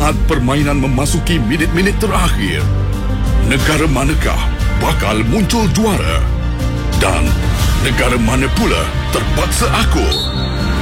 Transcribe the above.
Saat permainan memasuki minit-minit terakhir, negara manakah bakal muncul juara? Dan negara mana pula terpaksa akur?